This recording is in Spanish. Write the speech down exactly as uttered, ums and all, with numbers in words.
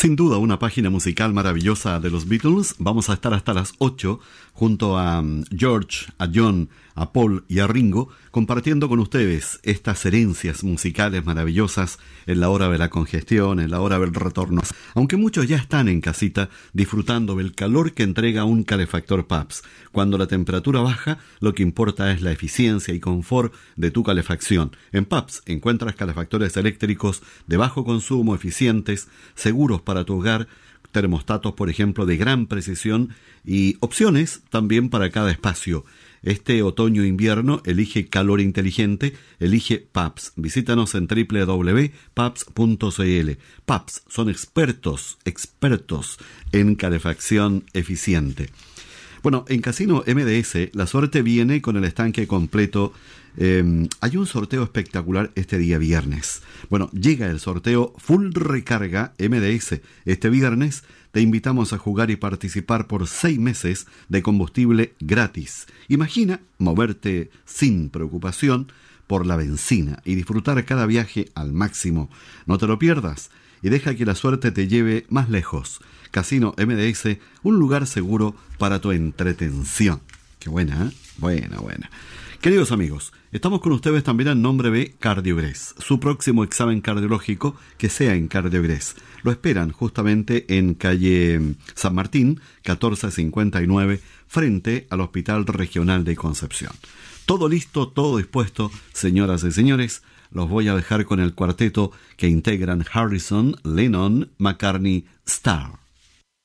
Sin duda, una página musical maravillosa de los Beatles. Vamos a estar hasta las ocho junto a George, a John, a Paul y a Ringo, compartiendo con ustedes estas herencias musicales maravillosas en la hora de la congestión, en la hora del retorno. Aunque muchos ya están en casita disfrutando del calor que entrega un calefactor Pabst. Cuando la temperatura baja, lo que importa es la eficiencia y confort de tu calefacción. En Pabst encuentras calefactores eléctricos de bajo consumo, eficientes, seguros para tu hogar, termostatos, por ejemplo, de gran precisión y opciones también para cada espacio. Este otoño-invierno elige calor inteligente, elige Pabst. Visítanos en doble u doble u doble u punto pabst punto c l. Pabst son expertos, expertos en calefacción eficiente. Bueno, en Casino M D S la suerte viene con el estanque completo. Eh, hay un sorteo espectacular este día viernes. Bueno, llega el sorteo Full Recarga M D S. Este viernes te invitamos a jugar y participar por seis meses de combustible gratis. Imagina moverte sin preocupación por la benzina y disfrutar cada viaje al máximo. No te lo pierdas y deja que la suerte te lleve más lejos. Casino M D S, un lugar seguro para tu entretención. Qué buena, ¿eh? Buena, buena. Queridos amigos, estamos con ustedes también en nombre de Cardiogres. Su próximo examen cardiológico que sea en Cardiogres. Lo esperan justamente en calle San Martín, catorce cincuenta y nueve, frente al Hospital Regional de Concepción. Todo listo, todo dispuesto, señoras y señores. Los voy a dejar con el cuarteto que integran Harrison, Lennon, McCartney, Starr.